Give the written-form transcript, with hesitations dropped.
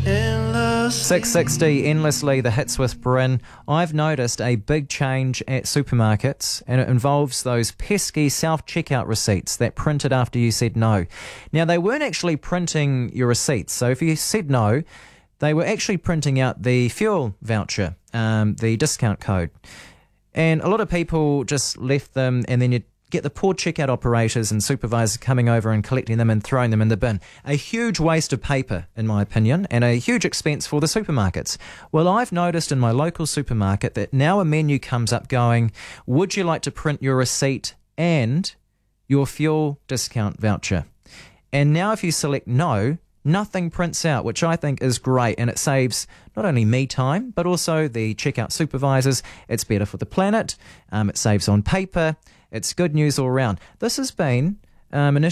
660 Endlessly, the hits with Bryn. I've noticed a big change at supermarkets, and it involves those pesky self-checkout receipts that printed after you said no. Now, they weren't actually printing your receipts, so if you said no, they were actually printing out the fuel voucher, the discount code. And a lot of people just left them, and then you'd get the poor checkout operators and supervisors coming over and collecting them and throwing them in the bin. A huge waste of paper, in my opinion, and a huge expense for the supermarkets. Well, I've noticed in my local supermarket that now a menu comes up going, would you like to print your receipt and your fuel discount voucher? And now if you select no, nothing prints out, which I think is great, and it saves not only me time, but also the checkout supervisors. It's better for the planet, it saves on paper. It's good news all around. This has been an